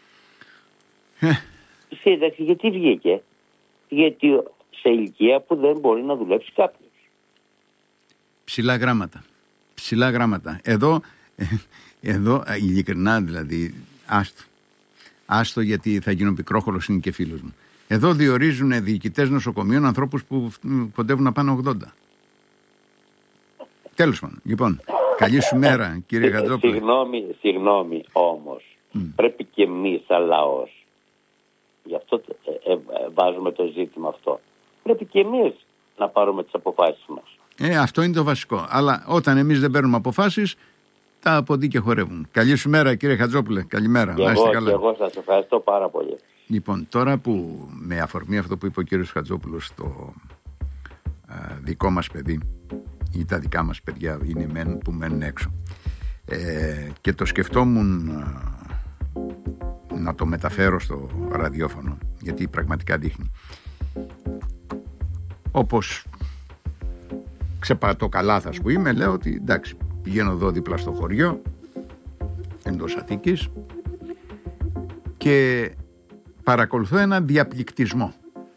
Η σύνταξη γιατί βγήκε? Γιατί σε ηλικία που δεν μπορεί να δουλέψει κάποιος.
Ψηλά γράμματα. Εδώ ειλικρινά δηλαδή, άστο γιατί θα γίνω πικρόχολος, είναι και φίλος μου. Εδώ διορίζουν διοικητές νοσοκομείων ανθρώπους που κοντεύουν να πάνε 80. Τέλος πάντων. Λοιπόν, καλή σου μέρα, κύριε Χατζόπουλε.
Συγγνώμη όμως. Πρέπει και εμείς σαν λαός, γι' αυτό βάζουμε το ζήτημα αυτό, πρέπει και εμείς να πάρουμε τις αποφάσεις μας.
Αυτό είναι το βασικό. Αλλά όταν εμείς δεν παίρνουμε αποφάσεις, τα από εκεί και χορεύουν. Καλή σου μέρα, κύριε Χατζόπουλε. Καλημέρα.
Και εγώ σας ευχαριστώ πάρα πολύ.
Λοιπόν, τώρα που με αφορμή αυτό που είπε ο κύριος Χατζόπουλος, το δικό μας παιδί ή τα δικά μας παιδιά είναι που μένουν έξω, και το σκεφτόμουν να το μεταφέρω στο ραδιόφωνο, γιατί πραγματικά δείχνει. Όπως ξεπατώ καλάθας που είμαι, λέω ότι εντάξει, πηγαίνω εδώ δίπλα στο χωριό εντός Αττικής και παρακολουθώ έναν διαπληκτισμό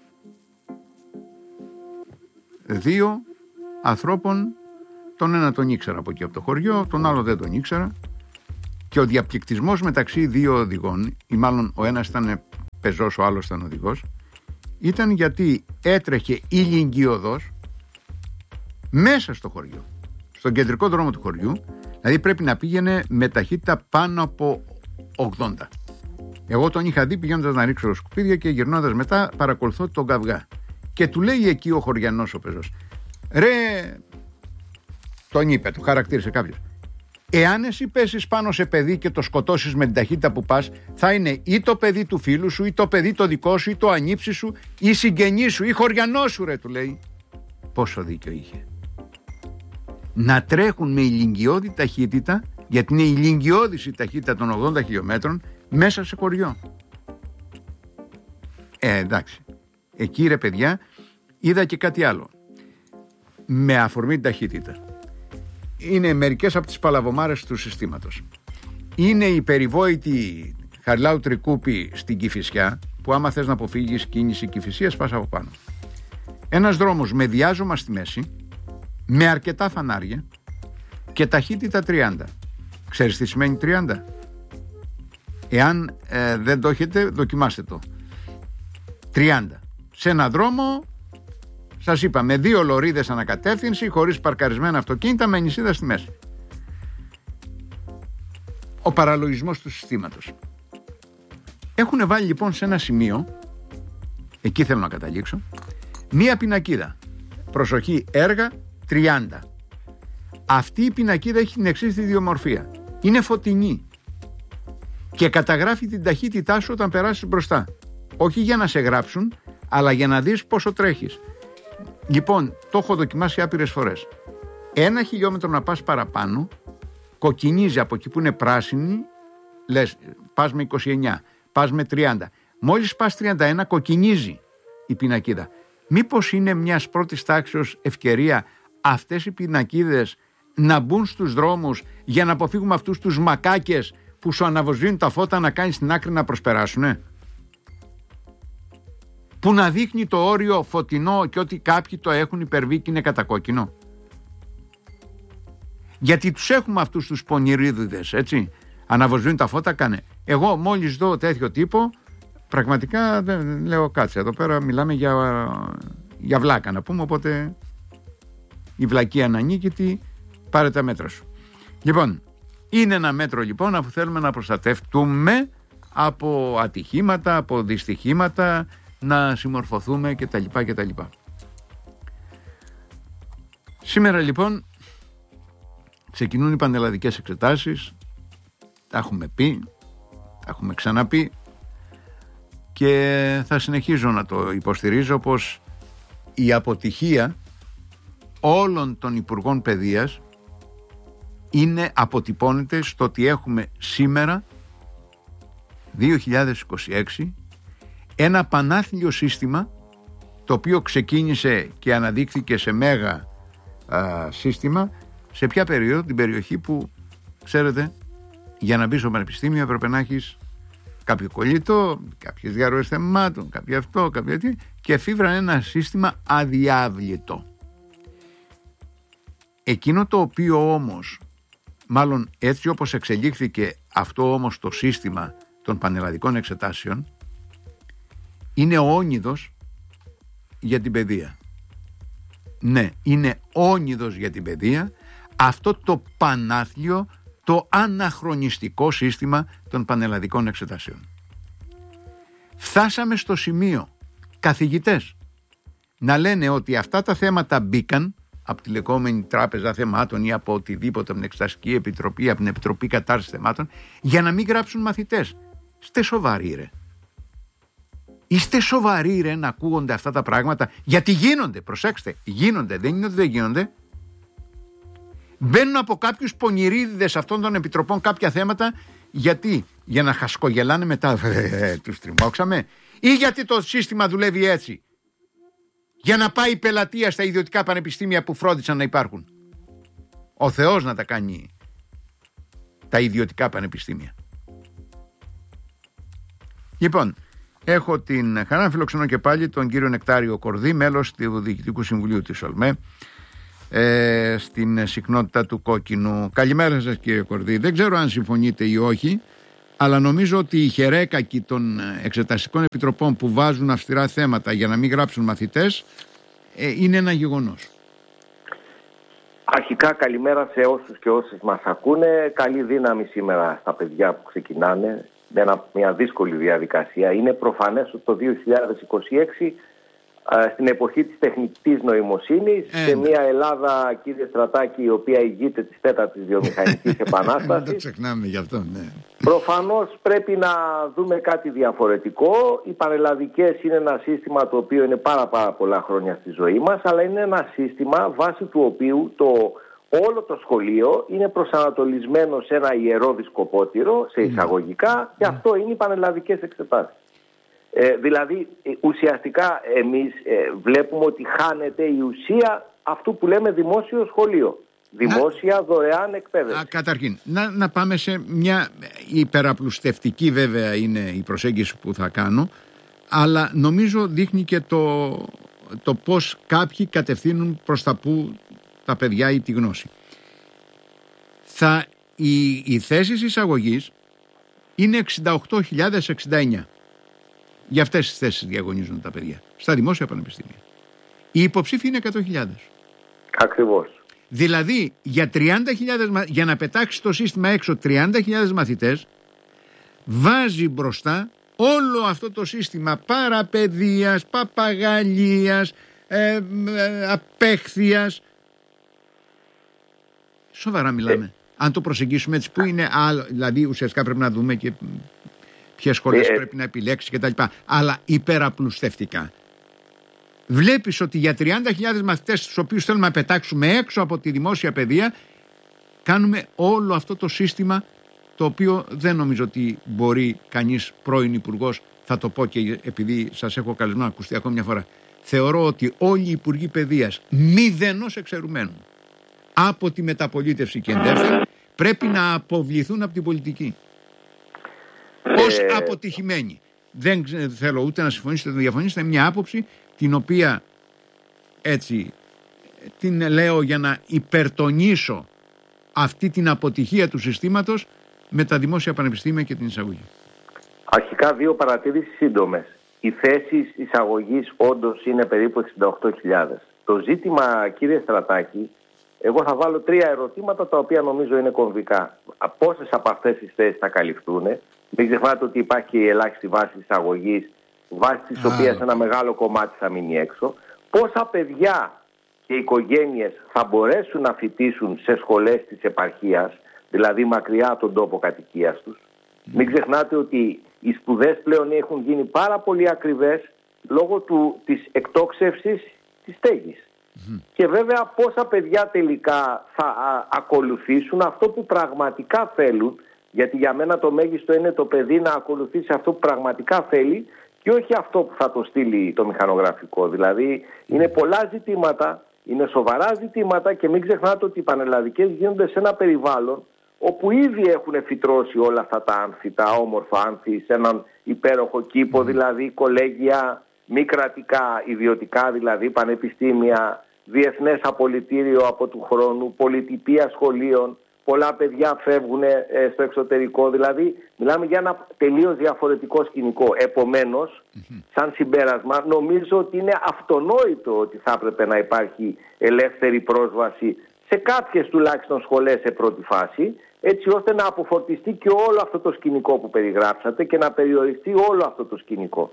2 ανθρώπων. Τον ένα τον ήξερα από εκεί από το χωριό, τον άλλο δεν τον ήξερα, και ο διαπληκτισμός μεταξύ 2 οδηγών, ή μάλλον ο ένας ήταν πεζός, ο άλλος ήταν οδηγός, ήταν γιατί έτρεχε ηλικιωδώς μέσα στο χωριό, στον κεντρικό δρόμο του χωριού, δηλαδή πρέπει να πήγαινε με ταχύτητα πάνω από 80. Εγώ τον είχα δει πηγαίνοντας να ρίξω σκουπίδια και γυρνώντας μετά παρακολουθώ τον καυγά. Και του λέει εκεί ο χωριανός ο πεζός, ρε, τον είπε, του χαρακτήρισε κάποιος, εάν εσύ πέσεις πάνω σε παιδί και το σκοτώσεις με την ταχύτητα που πας, θα είναι ή το παιδί του φίλου σου, ή το παιδί το δικό σου, ή το ανήψι σου, ή συγγενή σου, ή χωριανό σου, ρε, του λέει. Πόσο δίκιο είχε. Να τρέχουν με ηλικιώδη ταχύτητα, γιατί είναι ηλικιώδης η ταχύτητα των 80 χιλιόμετρων, μέσα σε χωριό. Εντάξει. Εκεί, ρε παιδιά, είδα και κάτι άλλο. Με αφορμή την ταχύτητα. Είναι μερικές από τις παλαβομάρες του συστήματος. Είναι η περιβόητη Χαριλάου Τρικούπη στην Κηφισιά, που άμα θες να αποφύγεις κίνηση Κηφισίας πας από πάνω. Ένας δρόμος με διάζωμα στη μέση, με αρκετά φανάρια και ταχύτητα 30. Ξέρεις τι σημαίνει 30? Εάν δεν το έχετε, δοκιμάστε το. 30. Σε ένα δρόμο, σας είπα, με 2 λωρίδες ανακατεύθυνση, χωρίς παρκαρισμένα αυτοκίνητα, με νησίδα στη μέση. Ο παραλογισμός του συστήματος. Έχουν βάλει λοιπόν σε ένα σημείο, εκεί θέλω να καταλήξω, μία πινακίδα. Προσοχή, έργα 30. Αυτή η πινακίδα έχει την εξής ιδιομορφία. Είναι φωτεινή και καταγράφει την ταχύτητά σου όταν περάσεις μπροστά. Όχι για να σε γράψουν, αλλά για να δεις πόσο τρέχεις. Λοιπόν, το έχω δοκιμάσει άπειρες φορές. 1 χιλιόμετρο να πας παραπάνω, κοκκινίζει από εκεί που είναι πράσινη, λες πας με 29, πας με 30. Μόλις πας 31, κοκκινίζει η πινακίδα. Μήπως είναι μιας πρώτης τάξεως ευκαιρία αυτές οι πινακίδες να μπουν στους δρόμους για να αποφύγουμε αυτούς τους μακάκες που σου αναβοσβήνουν τα φώτα να κάνεις στην άκρη να προσπεράσουνε? Που να δείχνει το όριο φωτεινό και ότι κάποιοι το έχουν υπερβεί και είναι κατακόκκινο. Γιατί τους έχουμε αυτούς τους πονηρίδιδες, έτσι. Αναβοσβήνουν τα φώτα, κάνε. Εγώ μόλις δω τέτοιο τύπο, πραγματικά δεν λέω κάτσε. Εδώ πέρα μιλάμε για βλάκα να πούμε, οπότε η βλακία ανανίκητη, πάρε τα μέτρα σου. Λοιπόν, είναι ένα μέτρο λοιπόν αφού θέλουμε να προστατευτούμε από ατυχήματα, από δυστυχήματα, να συμμορφωθούμε κτλ. Σήμερα λοιπόν ξεκινούν οι πανελλαδικές εξετάσεις, τα έχουμε πει, τα έχουμε ξαναπεί και θα συνεχίζω να το υποστηρίζω πως η αποτυχία όλων των υπουργών παιδείας αποτυπώνεται στο ότι έχουμε σήμερα 2026 ένα πανάθλιο σύστημα το οποίο ξεκίνησε και αναδείχθηκε σε μέγα σύστημα σε ποια περίοδο? Την περιοχή που ξέρετε, για να μπει στο πανεπιστήμιο έπρεπε να έχεις κάποιο κολλητό, κάποιες διαρροές θεμάτων, κάποιο αυτό, κάποιο τι, και εφήβραν ένα σύστημα αδιάβλητο. Εκείνο το οποίο όμως, μάλλον έτσι όπως εξελίχθηκε αυτό όμως το σύστημα των πανελλαδικών εξετάσεων, είναι όνειδος για την παιδεία. Ναι, είναι όνειδος για την παιδεία αυτό το πανάθλιο, το αναχρονιστικό σύστημα των πανελλαδικών εξετάσεων. Φτάσαμε στο σημείο καθηγητές να λένε ότι αυτά τα θέματα μπήκαν από τη λεγόμενη τράπεζα θεμάτων ή από οτιδήποτε, από την Εξεταστική Επιτροπή, από την Επιτροπή Κατάρτισης Θεμάτων, για να μην γράψουν μαθητές. Είστε σοβαροί ρε? Είστε σοβαροί ρε να ακούγονται αυτά τα πράγματα? Γιατί γίνονται, προσέξτε, γίνονται, δεν είναι ότι δεν γίνονται. Μπαίνουν από κάποιους πονηρίδιδες αυτών των επιτροπών κάποια θέματα, γιατί? Για να χασκογελάνε μετά, τους τριμώξαμε, ή γιατί το σύστημα δουλεύει έτσι? για να πάει η πελατεία στα ιδιωτικά πανεπιστήμια που φρόντισαν να υπάρχουν. Ο Θεός να τα κάνει τα ιδιωτικά πανεπιστήμια. Λοιπόν, έχω την χαρά να φιλοξενώ και πάλι τον κύριο Νεκτάριο Κορδί, μέλος του Διοικητικού Συμβουλίου της ΟΛΜΕ, στην συχνότητα του Κόκκινου. Καλημέρα σας, κύριε Κορδί. Δεν ξέρω αν συμφωνείτε ή όχι, αλλά νομίζω ότι οι χερέκακοι των εξεταστικών επιτροπών που βάζουν αυστηρά θέματα για να μην γράψουν μαθητές είναι ένα γεγονός.
Αρχικά καλημέρα σε όσους και όσες μας ακούνε. Καλή δύναμη σήμερα στα παιδιά που ξεκινάνε με μια δύσκολη διαδικασία. Είναι προφανές ότι το 2026, στην εποχή της τεχνητής νοημοσύνης, σε μια Ελλάδα, κύριε Στρατάκη, η οποία ηγείται της 4ης βιομηχανικής επανάστασης,
δεν το ξεχνάμε γι' αυτό, ναι.
Προφανώς πρέπει να δούμε κάτι διαφορετικό. Οι πανελλαδικές είναι ένα σύστημα το οποίο είναι πάρα πολλά χρόνια στη ζωή μας, αλλά είναι ένα σύστημα βάσει του οποίου όλο το σχολείο είναι προσανατολισμένο σε ένα ιερό δισκοπότηρο, σε εισαγωγικά, και αυτό είναι οι πανελλαδικές εξετάσεις. Δηλαδή ουσιαστικά εμείς βλέπουμε ότι χάνεται η ουσία αυτού που λέμε δημόσιο σχολείο. Δημόσια δωρεάν εκπαίδευση. Καταρχήν,
να πάμε σε μια υπεραπλουστευτική, βέβαια είναι η προσέγγιση που θα κάνω, αλλά νομίζω δείχνει και το πώς κάποιοι κατευθύνουν προς τα που τα παιδιά ή τη γνώση. Οι θέσεις εισαγωγής είναι 68.069. Για αυτές τις θέσεις διαγωνίζονται τα παιδιά στα δημόσια πανεπιστήμια. Οι υποψήφοι είναι 100.000.
Ακριβώς.
Δηλαδή για 30.000, για να πετάξει το σύστημα έξω 30.000 μαθητές, βάζει μπροστά όλο αυτό το σύστημα παραπαιδείας, παπαγαλίας, απέχθειας. Σοβαρά μιλάμε. Αν το προσεγγίσουμε έτσι, που είναι άλλο, δηλαδή ουσιαστικά πρέπει να δούμε και ποιες σχολές πρέπει να επιλέξει κτλ. Αλλά υπεραπλουστευτικά. Βλέπεις ότι για 30.000 μαθητές, τους οποίους θέλουμε να πετάξουμε έξω από τη δημόσια παιδεία, κάνουμε όλο αυτό το σύστημα, το οποίο δεν νομίζω ότι μπορεί κανείς πρώην υπουργός, θα το πω και επειδή σας έχω καλεσμένο να ακουστεί ακόμη μια φορά, θεωρώ ότι όλοι οι υπουργοί παιδείας, μηδενός εξαιρουμένου, από τη μεταπολίτευση και εντεύθυνση, πρέπει να αποβληθούν από την πολιτική. Ως αποτυχημένοι. Δεν θέλω ούτε να συμφωνήσετε, ούτε να διαφωνήσετε. Μια άποψη την οποία έτσι την λέω για να υπερτονίσω αυτή την αποτυχία του συστήματος με τα δημόσια πανεπιστήμια και την εισαγωγή.
Αρχικά δύο παρατηρήσεις σύντομες. Οι θέσεις εισαγωγής όντως είναι περίπου 68.000. Το ζήτημα, κύριε Στρατάκη, εγώ θα βάλω 3 ερωτήματα τα οποία νομίζω είναι κομβικά. Πόσες από αυτές τις θέσεις θα καλυφθούν? Μην ξεχνάτε ότι υπάρχει και η ελάχιστη βάση εισαγωγής, βάσει της οποίας ένα μεγάλο κομμάτι θα μείνει έξω. Πόσα παιδιά και οικογένειες θα μπορέσουν να φοιτήσουν σε σχολές της επαρχίας, δηλαδή μακριά από τον τόπο κατοικίας τους? Μην ξεχνάτε ότι οι σπουδές πλέον έχουν γίνει πάρα πολύ ακριβές λόγω της εκτόξευσης της στέγης. Και βέβαια πόσα παιδιά τελικά θα ακολουθήσουν αυτό που πραγματικά θέλουν, γιατί για μένα το μέγιστο είναι το παιδί να ακολουθήσει αυτό που πραγματικά θέλει και όχι αυτό που θα το στείλει το μηχανογραφικό. Δηλαδή είναι πολλά ζητήματα, είναι σοβαρά ζητήματα και μην ξεχνάτε ότι οι πανελλαδικές γίνονται σε ένα περιβάλλον όπου ήδη έχουν φυτρώσει όλα αυτά τα άνθη, τα όμορφα άνθη, σε έναν υπέροχο κήπο, δηλαδή κολέγια, μη κρατικά, ιδιωτικά δηλαδή, πανεπιστήμια, διεθνές απολυτήριο από του χρόνου, πολυτυπία σχολείων, πολλά παιδιά φεύγουν στο εξωτερικό, δηλαδή μιλάμε για ένα τελείως διαφορετικό σκηνικό. Επομένως, σαν συμπέρασμα, νομίζω ότι είναι αυτονόητο ότι θα έπρεπε να υπάρχει ελεύθερη πρόσβαση σε κάποιες τουλάχιστον σχολές σε πρώτη φάση, έτσι ώστε να αποφορτιστεί και όλο αυτό το σκηνικό που περιγράψατε και να περιοριστεί όλο αυτό το σκηνικό.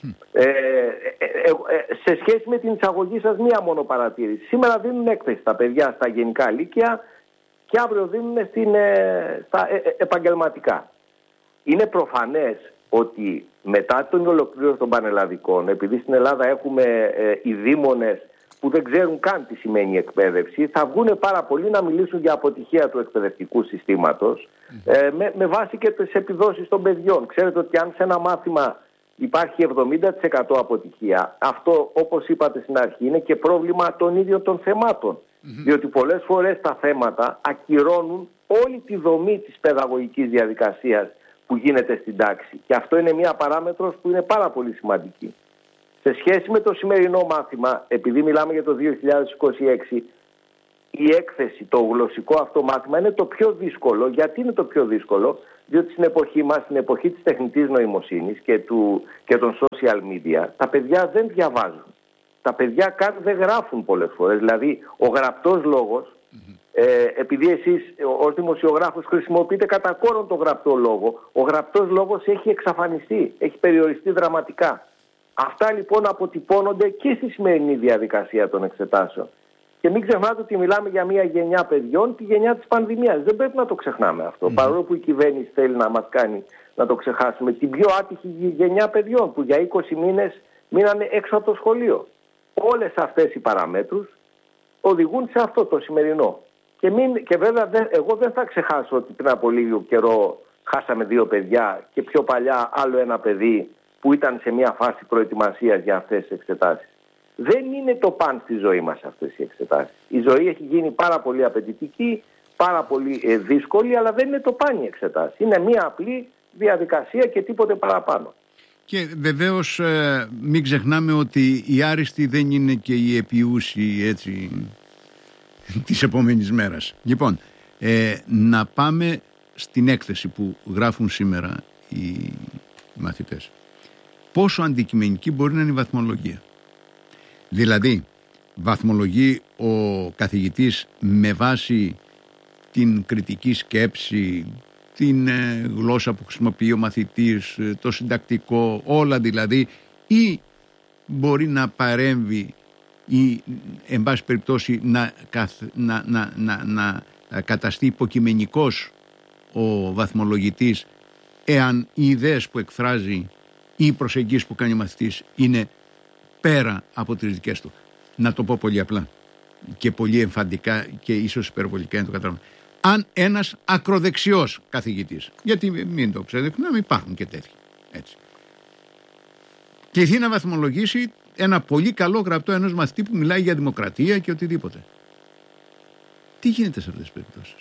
Σε σχέση με την εισαγωγή σας, μία μόνο παρατήρηση. Σήμερα δίνουν έκθεση στα παιδιά στα γενικά λύκεια και αύριο δίνουν στα επαγγελματικά. Είναι προφανές ότι μετά την ολοκλήρωση των πανελλαδικών, επειδή στην Ελλάδα έχουμε οι δήμονες που δεν ξέρουν καν τι σημαίνει εκπαίδευση, θα βγουν πάρα πολλοί να μιλήσουν για αποτυχία του εκπαιδευτικού συστήματος με βάση και τις επιδόσεις των παιδιών. Ξέρετε ότι αν σε ένα μάθημα υπάρχει 70% αποτυχία. Αυτό, όπως είπατε στην αρχή, είναι και πρόβλημα των ίδιων των θεμάτων. Διότι πολλές φορές τα θέματα ακυρώνουν όλη τη δομή της παιδαγωγικής διαδικασίας που γίνεται στην τάξη. Και αυτό είναι μια παράμετρος που είναι πάρα πολύ σημαντική. Σε σχέση με το σημερινό μάθημα, επειδή μιλάμε για το 2026, η έκθεση, το γλωσσικό αυτό μάθημα είναι το πιο δύσκολο. Γιατί είναι το πιο δύσκολο? Διότι στην εποχή μας, στην εποχή της τεχνητής νοημοσύνης και των social media, τα παιδιά δεν διαβάζουν. Τα παιδιά καν δεν γράφουν πολλές φορές. Δηλαδή, ο γραπτός λόγος, επειδή εσείς ως δημοσιογράφος χρησιμοποιείτε κατά κόρον το γραπτό λόγο, ο γραπτός λόγος έχει εξαφανιστεί, έχει περιοριστεί δραματικά. Αυτά λοιπόν αποτυπώνονται και στη σημερινή διαδικασία των εξετάσεων. Και μην ξεχνάτε ότι μιλάμε για μια γενιά παιδιών, τη γενιά της πανδημίας. Δεν πρέπει να το ξεχνάμε αυτό. Παρόλο που η κυβέρνηση θέλει να μας κάνει να το ξεχάσουμε. Την πιο άτυχη γενιά παιδιών που για 20 μήνες μείνανε έξω από το σχολείο. Όλες αυτές οι παραμέτρους οδηγούν σε αυτό το σημερινό. Και βέβαια εγώ δεν θα ξεχάσω ότι πριν από λίγο καιρό χάσαμε 2 παιδιά και πιο παλιά άλλο ένα παιδί που ήταν σε μια φάση προετοιμασίας για αυτές τις εξετάσεις. Δεν είναι το παν στη ζωή μας αυτές οι εξετάσεις. Η ζωή έχει γίνει πάρα πολύ απαιτητική, πάρα πολύ δύσκολη, αλλά δεν είναι το παν οι εξετάσεις. Είναι μια απλή διαδικασία και τίποτε παραπάνω.
Και βεβαίως μην ξεχνάμε ότι η άριστη δεν είναι και η επιούση έτσι της επόμενης μέρας. Λοιπόν, να πάμε στην έκθεση που γράφουν σήμερα οι μαθητές. Πόσο αντικειμενική μπορεί να είναι η βαθμολογία? Δηλαδή, βαθμολογεί ο καθηγητής με βάση την κριτική σκέψη, την γλώσσα που χρησιμοποιεί ο μαθητής, το συντακτικό, όλα δηλαδή, ή μπορεί να παρέμβει ή εν πάση περιπτώσει να καταστεί υποκειμενικός ο βαθμολογητής εάν οι ιδέες που εκφράζει ή οι προσεγγίσεις που κάνει ο μαθητής είναι πέρα από τις δικές του? Να το πω πολύ απλά και πολύ εμφαντικά και ίσως υπερβολικά να το καταλάβουμε. Αν ένας ακροδεξιός καθηγητής, γιατί μην το ξεχνάμε, υπάρχουν και τέτοιοι, έτσι, κληθεί να βαθμολογήσει ένα πολύ καλό γραπτό ενός μαθητή που μιλάει για δημοκρατία και οτιδήποτε, τι γίνεται σε αυτές τις περιπτώσεις?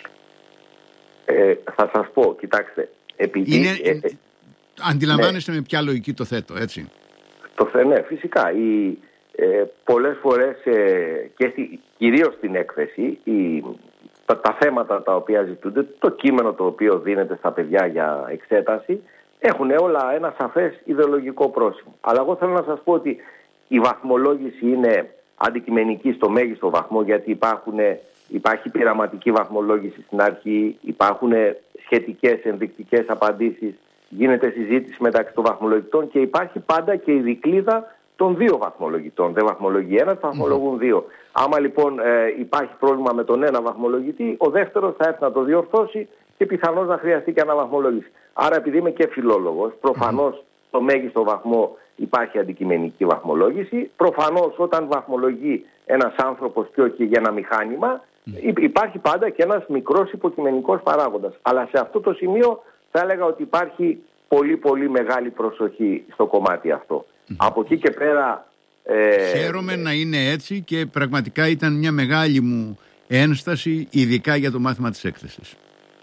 Θα σας πω, κοιτάξτε, επειδή... αντιλαμβάνεστε με ποια λογική το θέτω, έτσι? Ναι, φυσικά. Πολλές φορές και κυρίως στην έκθεση τα θέματα τα οποία ζητούνται, το κείμενο το οποίο δίνεται στα παιδιά για εξέταση, έχουν όλα ένα σαφές ιδεολογικό πρόσημο. Αλλά εγώ θέλω να σας πω ότι η βαθμολόγηση είναι αντικειμενική στο μέγιστο βαθμό, γιατί υπάρχει πειραματική βαθμολόγηση στην αρχή, υπάρχουν σχετικές ενδεικτικές απαντήσεις, γίνεται συζήτηση μεταξύ των βαθμολογητών και υπάρχει πάντα και η δικλίδα των 2 βαθμολογητών. Δεν βαθμολογεί ένας, βαθμολογούν 2. Άμα λοιπόν υπάρχει πρόβλημα με τον ένα βαθμολογητή, ο δεύτερος θα έρθει να το διορθώσει και πιθανώς να χρειαστεί και αναβαθμολόγηση. Άρα, επειδή είμαι και φιλόλογος, προφανώς στο μέγιστο βαθμό υπάρχει αντικειμενική βαθμολόγηση. Προφανώς όταν βαθμολογεί ένας άνθρωπος και όχι για ένα μηχάνημα, υπάρχει πάντα και ένας μικρός υποκειμενικός παράγοντας. Αλλά σε αυτό το σημείο θα έλεγα ότι υπάρχει πολύ πολύ μεγάλη προσοχή στο κομμάτι αυτό. Από εκεί και πέρα...
Χαίρομαι να είναι έτσι και πραγματικά ήταν μια μεγάλη μου ένσταση, ειδικά για το μάθημα της έκθεσης.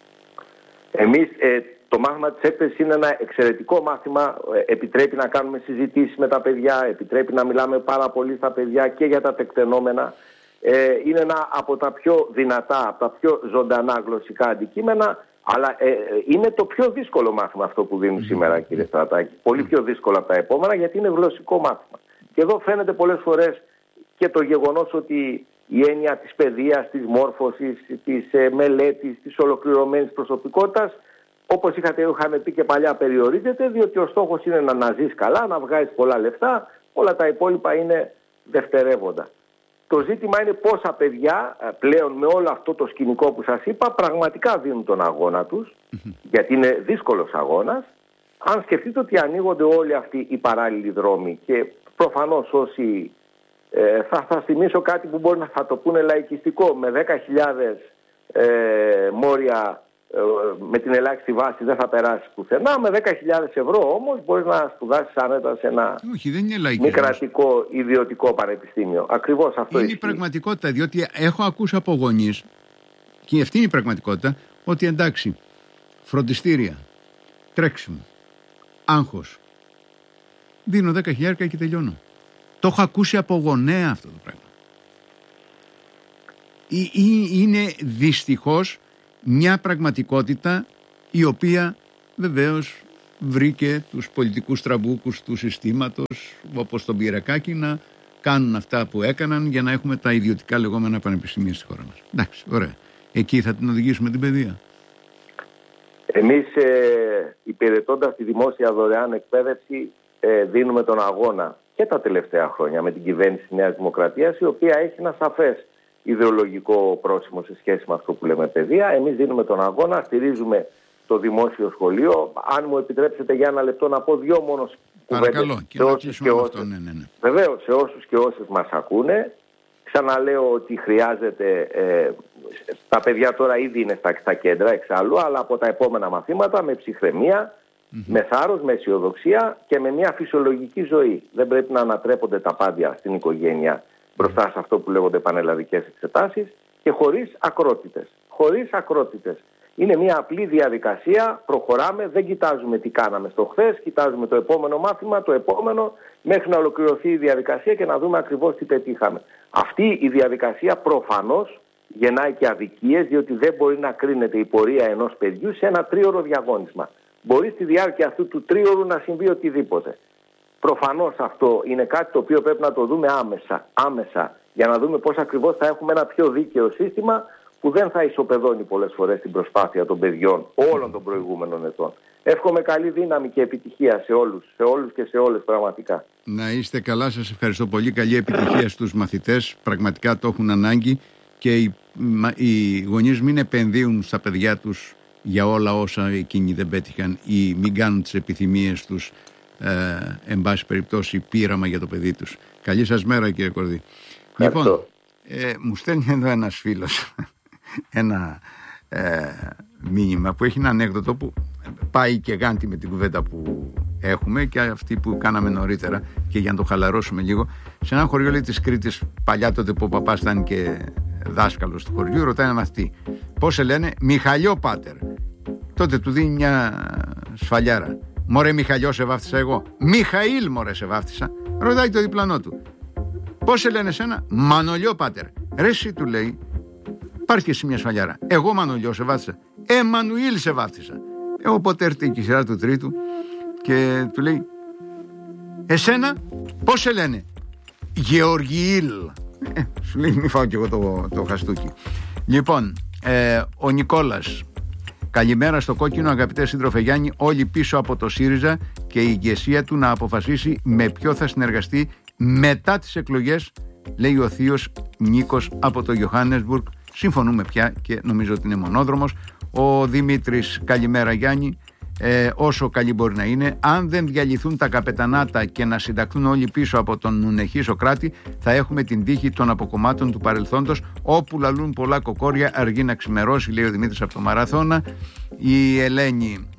Εμείς το μάθημα της έκθεσης είναι ένα εξαιρετικό μάθημα, επιτρέπει να κάνουμε συζητήσεις με τα παιδιά, επιτρέπει να μιλάμε πάρα πολύ στα παιδιά και για τα τεκτενόμενα. Είναι ένα από τα πιο δυνατά, από τα πιο ζωντανά γλωσσικά αντικείμενα, αλλά είναι το πιο δύσκολο μάθημα αυτό που δίνουν σήμερα, κύριε Στρατάκη. Πολύ πιο δύσκολο από τα επόμενα, γιατί είναι γλωσσικό μάθημα. Και εδώ φαίνεται πολλές φορές και το γεγονός ότι η έννοια της παιδείας, της μόρφωσης, της μελέτης, της ολοκληρωμένης προσωπικότητας, όπως είχαμε πει και παλιά, περιορίζεται, διότι ο στόχος είναι να ζεις καλά, να βγάζεις πολλά λεφτά, όλα τα υπόλοιπα είναι δευτερεύοντα. Το ζήτημα είναι πόσα παιδιά πλέον με όλο αυτό το σκηνικό που σας είπα πραγματικά δίνουν τον αγώνα τους, γιατί είναι δύσκολος αγώνας. Αν σκεφτείτε ότι ανοίγονται όλοι αυτοί οι παράλληλοι δρόμοι και προφανώς όσοι θα θυμίσω κάτι που μπορεί να θα το πούνε λαϊκιστικό, με 10.000 μόρια με την ελάχιστη βάση δεν θα περάσει πουθενά. Με 10.000 ευρώ όμως μπορείς να σπουδάσεις άνετα σε ένα μη κρατικό ιδιωτικό πανεπιστήμιο. Ακριβώς αυτό
είναι η πραγματικότητα, διότι έχω ακούσει από γονείς, και αυτή είναι η πραγματικότητα, ότι εντάξει, φροντιστήρια, τρέξιμο, άγχος, δίνω 10.000 και τελειώνω. Το έχω ακούσει από γονέα αυτό το πράγμα. Είναι δυστυχώς μια πραγματικότητα η οποία βεβαίως βρήκε τους πολιτικούς τραμπούκους του συστήματος, όπως τον Πυρακάκη, να κάνουν αυτά που έκαναν για να έχουμε τα ιδιωτικά λεγόμενα πανεπιστήμια στη χώρα μας. Εντάξει, ωραία. Εκεί θα την οδηγήσουμε την παιδεία.
Εμείς υπηρετώντας τη δημόσια δωρεάν εκπαίδευση δίνουμε τον αγώνα και τα τελευταία χρόνια με την κυβέρνηση της Νέας Δημοκρατίας, η οποία έχει ένα σαφές ιδεολογικό πρόσημο σε σχέση με αυτό που λέμε παιδεία. Εμείς δίνουμε τον αγώνα, στηρίζουμε το δημόσιο σχολείο. Αν μου επιτρέψετε για ένα λεπτό να πω δύο μόνο κουβέντες σε όσους και όσες. Βεβαίως, σε όσους και όσες μας ακούνε. Ξαναλέω ότι χρειάζεται, τα παιδιά τώρα ήδη είναι στα κέντρα εξάλλου, αλλά από τα επόμενα μαθήματα με ψυχραιμία, με θάρρος, με αισιοδοξία και με μια φυσιολογική ζωή. Δεν πρέπει να ανατρέπονται τα πάντια στην οικογένεια μπροστά σε αυτό που λέγονται πανελλαδικές εξετάσεις και χωρίς ακρότητες. Χωρίς ακρότητες. Είναι μια απλή διαδικασία, προχωράμε, δεν κοιτάζουμε τι κάναμε στο χθες, κοιτάζουμε το επόμενο μάθημα, το επόμενο, μέχρι να ολοκληρωθεί η διαδικασία και να δούμε ακριβώς τι πετύχαμε. Αυτή η διαδικασία προφανώς γεννάει και αδικίες, διότι δεν μπορεί να κρίνεται η πορεία ενός παιδιού σε ένα 3ωρο διαγώνισμα. Μπορεί στη διάρκεια αυτού του 3ωρου να συμβεί οτιδήποτε. Προφανώς αυτό είναι κάτι το οποίο πρέπει να το δούμε άμεσα, για να δούμε πώς ακριβώς θα έχουμε ένα πιο δίκαιο σύστημα που δεν θα ισοπεδώνει πολλές φορές την προσπάθεια των παιδιών όλων των προηγούμενων ετών. Εύχομαι καλή δύναμη και επιτυχία σε όλους και σε όλες πραγματικά.
Να είστε καλά, σας ευχαριστώ πολύ. Καλή επιτυχία στους μαθητές, πραγματικά το έχουν ανάγκη και οι γονείς μην επενδύουν στα παιδιά τους για όλα όσα εκείνοι δεν πέτυχαν ή μην κάνουν τις επιθυμίες τους, εν πάση περιπτώσει, πείραμα για το παιδί τους. Καλή σας μέρα, κύριε Κορδί. Λοιπόν, μου στέλνει εδώ ένας φίλος ένα μήνυμα που έχει ένα ανέκδοτο που πάει και γάντι με την κουβέντα που έχουμε και αυτή που κάναμε νωρίτερα, και για να το χαλαρώσουμε λίγο. Σε ένα χωριό, λέει, της Κρήτης, παλιά τότε που ο παπάς ήταν και δάσκαλος του χωριού, ρωτάει ένα μαθητή, πώς σε λένε? Μιχαλιό, πάτερ. Τότε του δίνει μια σφαλιάρα. Μωρέ Μιχαλιό σε βάφτισα εγώ. Μιχαήλ μωρέ σε βάφτισα. Ρωτάει το διπλανό του, πώς σε λένε σένα? Μανολιό, πάτερ. Ρε εσύ, του λέει, υπάρχει και εσύ μια σφαλιάρα. Εγώ Μανολιό σε βάφτισα. Εμμανουήλ σε βάφτισα. Οπότε έρθει η σειρά του τρίτου και του λέει, εσένα πώς σε λένε? Γεωργιήλ. Σου λέει, μη φάω κι εγώ το χαστούκι. Λοιπόν, ο Νικόλας, καλημέρα στο Κόκκινο, αγαπητέ σύντροφε Γιάννη. Όλοι πίσω από το ΣΥΡΙΖΑ και η ηγεσία του να αποφασίσει με ποιο θα συνεργαστεί μετά τις εκλογές, λέει ο θείος Νίκος από το Johannesburg. Συμφωνούμε πια και νομίζω ότι είναι μονόδρομος. Ο Δημήτρης, καλημέρα Γιάννη. Όσο καλή μπορεί να είναι, αν δεν διαλυθούν τα καπετανάτα και να συνταχθούν όλοι πίσω από τον Νουνεχή Σοκράτη, θα έχουμε την τύχη των αποκομμάτων του παρελθόντος, όπου λαλούν πολλά κοκόρια, αργεί να ξημερώσει, λέει ο Δημήτρης από το Μαραθώνα. Η Ελένη,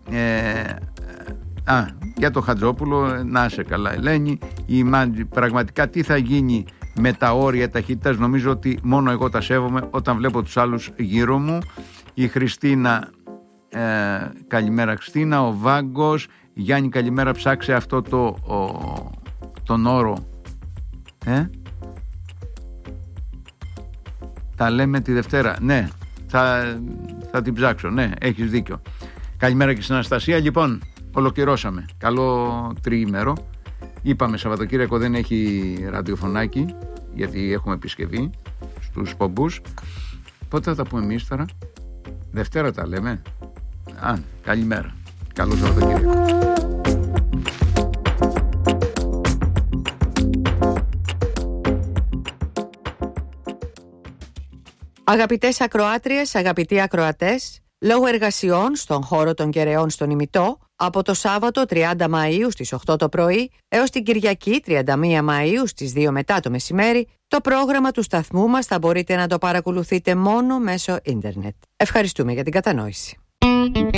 για το Χατζόπουλο, να είσαι καλά Ελένη. Πραγματικά τι θα γίνει με τα όρια ταχύτητας? Νομίζω ότι μόνο εγώ τα σέβομαι όταν βλέπω τους άλλους γύρω μου. Η Χριστίνα, καλημέρα Χριστίνα. Ο Βάγκος, Γιάννη καλημέρα, ψάξε αυτό τον όρο, τα λέμε τη Δευτέρα. Ναι, θα την ψάξω. Ναι, έχεις δίκιο. Καλημέρα και στην Αναστασία. Λοιπόν, ολοκληρώσαμε. Καλό τριήμερο. Είπαμε Σαββατοκύριακο δεν έχει ραδιοφωνάκι, γιατί έχουμε επισκευή στους πομπούς. Πότε θα τα πούμε εμείς τώρα? Δευτέρα τα λέμε. Καλημέρα. Καλό Σαββατοκύριακο.
Αγαπητές ακροάτριες, αγαπητοί ακροατές, λόγω εργασιών στον χώρο των Κεραιών στον Ημιτό, από το Σάββατο 30 Μαΐου στις 8 το πρωί έως την Κυριακή 31 Μαΐου στις 2 μετά το μεσημέρι, το πρόγραμμα του σταθμού μας θα μπορείτε να το παρακολουθείτε μόνο μέσω ίντερνετ. Ευχαριστούμε για την κατανόηση.